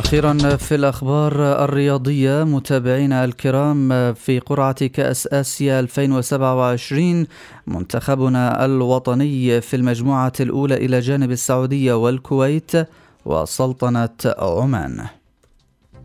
وأخيرا في الأخبار الرياضية متابعينا الكرام، في قرعة كأس آسيا 2027 منتخبنا الوطني في المجموعة الأولى إلى جانب السعودية والكويت وسلطنة عمان.